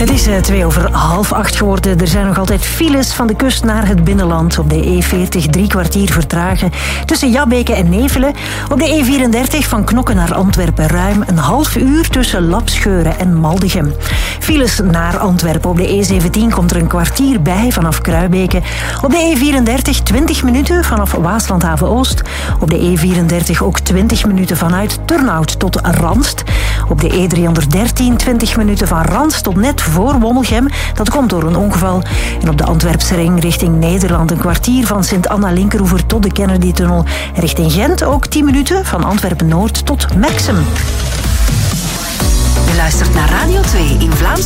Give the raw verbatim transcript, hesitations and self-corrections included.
Het is uh, twee over half acht geworden. Er zijn nog altijd files van de kust naar het binnenland. Op de E veertig drie kwartier vertragen tussen Jabbeke en Nevelen. Op de E vierendertig van Knokke naar Antwerpen ruim een half uur tussen Lapscheuren en Maldegem. Files naar Antwerpen. Op de E zeventien komt er een kwartier bij vanaf Kruibeke. Op de E vierendertig twintig minuten vanaf Waaslandhaven Oost. Op de E vierendertig ook twintig minuten vanuit Turnhout tot Randst. Op de E driehonderddertien twintig minuten van Randst tot net voor Wommelgem. Dat komt door een ongeval. En op de Antwerpse ring richting Nederland een kwartier van Sint-Anna-Linkeroever tot de Kennedy-tunnel. Richting Gent ook tien minuten van Antwerpen-Noord tot Merksem. Je luistert naar Radio twee in Vlaams.